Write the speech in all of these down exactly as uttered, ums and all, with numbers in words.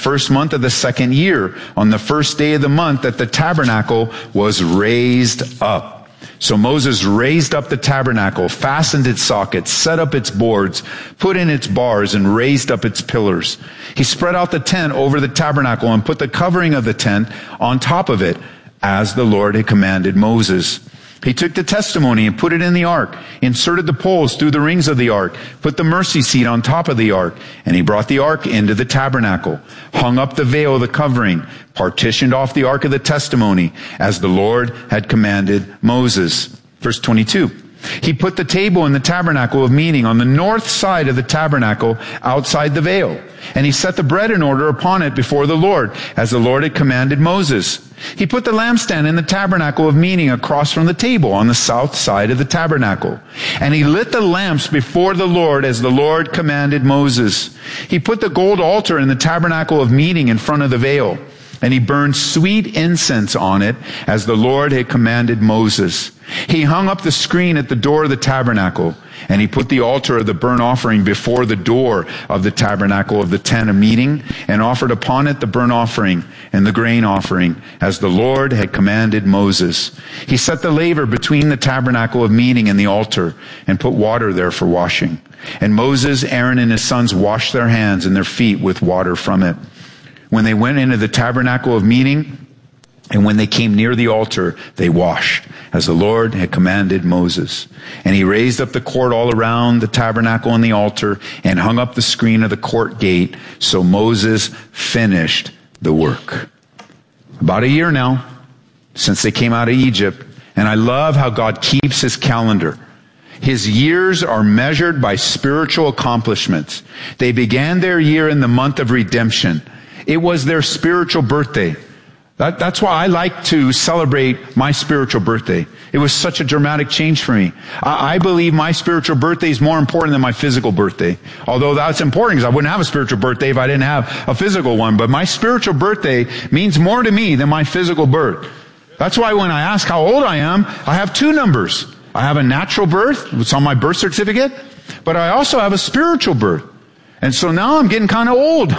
first month of the second year, on the first day of the month, that the tabernacle was raised up. So Moses raised up the tabernacle, fastened its sockets, set up its boards, put in its bars, and raised up its pillars. He spread out the tent over the tabernacle and put the covering of the tent on top of it, as the Lord had commanded Moses. He took the testimony and put it in the ark, inserted the poles through the rings of the ark, put the mercy seat on top of the ark, and he brought the ark into the tabernacle, hung up the veil of the covering, partitioned off the ark of the testimony, as the Lord had commanded Moses. Verse twenty-two. He put the table in the tabernacle of meeting on the north side of the tabernacle outside the veil. And he set the bread in order upon it before the Lord, as the Lord had commanded Moses. He put the lampstand in the tabernacle of meeting across from the table on the south side of the tabernacle. And he lit the lamps before the Lord as the Lord commanded Moses. He put the gold altar in the tabernacle of meeting in front of the veil. And he burned sweet incense on it as the Lord had commanded Moses. He hung up the screen at the door of the tabernacle, and he put the altar of the burnt offering before the door of the tabernacle of the tent of meeting, and offered upon it the burnt offering and the grain offering as the Lord had commanded Moses. He set the laver between the tabernacle of meeting and the altar, and put water there for washing. And Moses, Aaron, and his sons washed their hands and their feet with water from it. When they went into the tabernacle of meeting, and when they came near the altar, they washed, as the Lord had commanded Moses. And he raised up the court all around the tabernacle and the altar, and hung up the screen of the court gate. So Moses finished the work. About a year now, since they came out of Egypt, and I love how God keeps his calendar. His years are measured by spiritual accomplishments. They began their year in the month of redemption. It was their spiritual birthday. That, that's why I like to celebrate my spiritual birthday. It was such a dramatic change for me. I, I believe my spiritual birthday is more important than my physical birthday. Although that's important because I wouldn't have a spiritual birthday if I didn't have a physical one. But my spiritual birthday means more to me than my physical birth. That's why when I ask how old I am, I have two numbers. I have a natural birth, it's on my birth certificate, but I also have a spiritual birth. And so now I'm getting kind of old.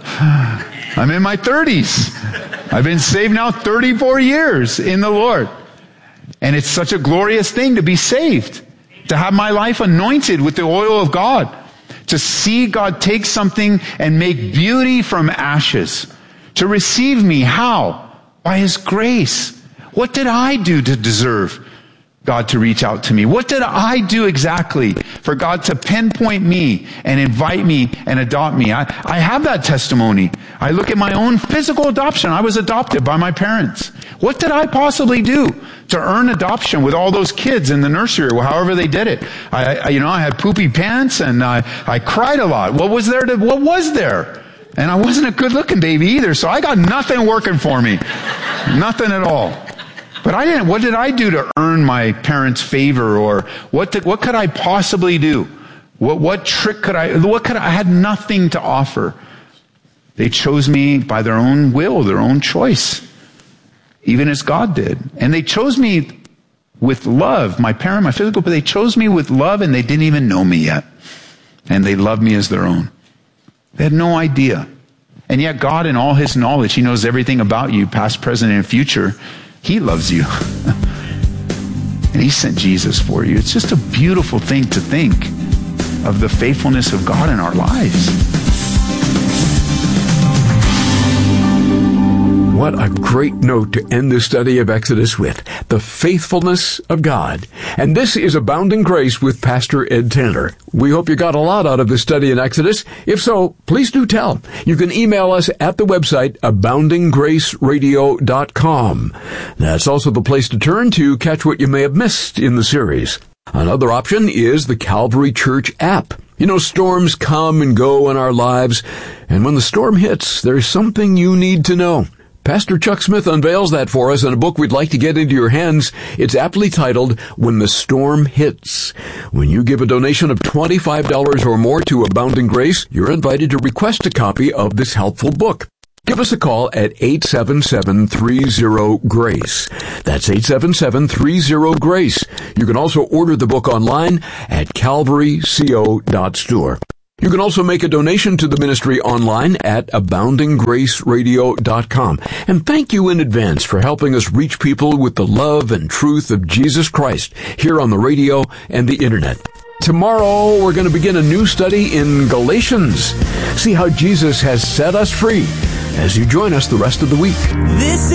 I'm in my thirties. I've been saved now thirty-four years in the Lord. And it's such a glorious thing to be saved. To have my life anointed with the oil of God. To see God take something and make beauty from ashes. To receive me. How? By his grace. What did I do to deserve God to reach out to me? What did I do exactly for God to pinpoint me and invite me and adopt me? I, I have that testimony. I look at my own physical adoption. I was adopted by my parents. What did I possibly do to earn adoption with all those kids in the nursery, or however they did it? I, I you know, I had poopy pants and I, I cried a lot. What was there to, what was there? And I wasn't a good looking baby either, so I got nothing working for me. Nothing at all. But I didn't, what did I do to earn my parents' favor, or what did, what could I possibly do? What, what trick could I, what could I, I had nothing to offer. They chose me by their own will, their own choice. Even as God did. And they chose me with love. My parent, my physical, but they chose me with love and they didn't even know me yet. And they loved me as their own. They had no idea. And yet God, in all his knowledge, he knows everything about you, past, present, and future. He loves you. And he sent Jesus for you. It's just a beautiful thing to think of the faithfulness of God in our lives. What a great note to end this study of Exodus with. The faithfulness of God. And this is Abounding Grace with Pastor Ed Taylor. We hope you got a lot out of this study in Exodus. If so, please do tell. You can email us at the website abounding grace radio dot com. That's also the place to turn to catch what you may have missed in the series. Another option is the Calvary Church app. You know, storms come and go in our lives, and when the storm hits, there's something you need to know. Pastor Chuck Smith unveils that for us in a book we'd like to get into your hands. It's aptly titled, When the Storm Hits. When you give a donation of twenty-five dollars or more to Abounding Grace, you're invited to request a copy of this helpful book. Give us a call at eight seven seven, three zero, GRACE. That's eight seven seven, three zero, GRACE. You can also order the book online at calvary co dot store. You can also make a donation to the ministry online at abounding grace radio dot com. And thank you in advance for helping us reach people with the love and truth of Jesus Christ here on the radio and the internet. Tomorrow, we're going to begin a new study in Galatians. See how Jesus has set us free as you join us the rest of the week. This